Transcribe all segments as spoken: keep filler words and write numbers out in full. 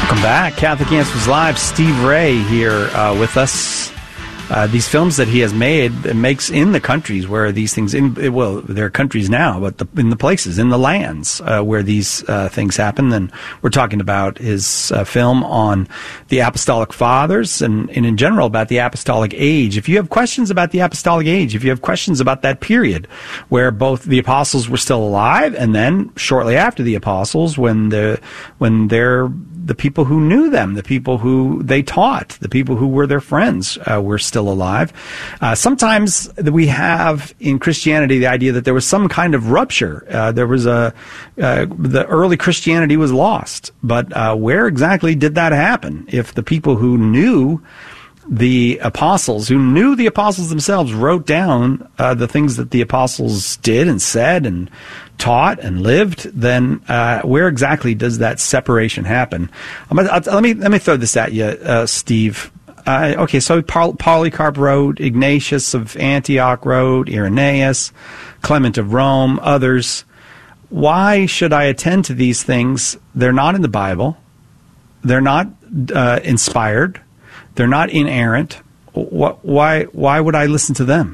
Welcome back. Catholic Answers Live. Steve Ray here uh, with us. Uh, these films that he has made, it makes in the countries where these things, in well, they're countries now, but the, in the places, in the lands uh, where these uh, things happen. And we're talking about his uh, film on the Apostolic Fathers and, and in general about the Apostolic Age. If you have questions about the Apostolic Age, if you have questions about that period where both the apostles were still alive and then shortly after the apostles when the when they're the people who knew them, the people who they taught, the people who were their friends uh, were still alive. Uh, sometimes we have in Christianity the idea that there was some kind of rupture. Uh, there was a uh, the early Christianity was lost, but uh, where exactly did that happen? If the people who knew the apostles, who knew the apostles themselves, wrote down uh, the things that the apostles did and said and taught and lived, then uh, where exactly does that separation happen? I'm gonna, I'll, let me let me throw this at you, uh, Steve. Uh, okay, so Paul, Polycarp wrote, Ignatius of Antioch wrote, Irenaeus, Clement of Rome, others. Why should I attend to these things? They're not in the Bible. They're not uh, inspired. They're not inerrant. Why, why would I listen to them?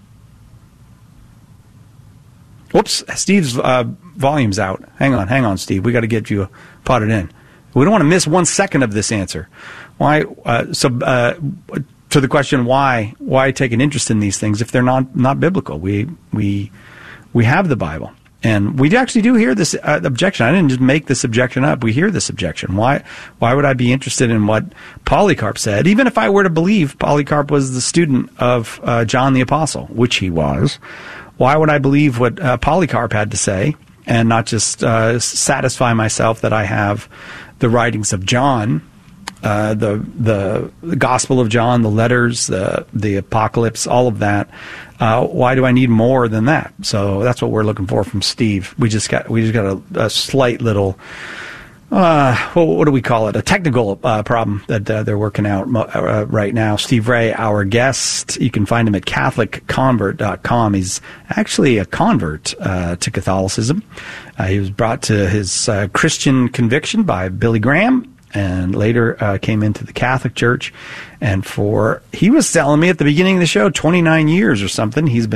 Whoops, Steve's uh, volume's out. Hang on, hang on, Steve. We got to get you potted in. We don't want to miss one second of this answer. Why? Uh, so, uh, to the question, why? Why take an interest in these things if they're not not biblical? We we we have the Bible, and we actually do hear this uh, objection. I didn't just make this objection up. We hear this objection. Why? Why would I be interested in what Polycarp said, even if I were to believe Polycarp was the student of uh, John the Apostle, which he was? Why would I believe what uh, Polycarp had to say and not just uh, satisfy myself that I have the writings of John, uh, the, the the Gospel of John, the letters, the the Apocalypse, all of that? Uh, why do I need more than that? So that's what we're looking for from Steve. We just got we just got a, a slight little. Uh, what, what do we call it? A technical uh, problem that uh, they're working out uh, right now. Steve Ray, our guest. You can find him at Catholic Convert dot com. He's actually a convert uh, to Catholicism. Uh, he was brought to his uh, Christian conviction by Billy Graham, and later uh, came into the Catholic Church. And for, he was telling me at the beginning of the show, twenty-nine years or something, he's been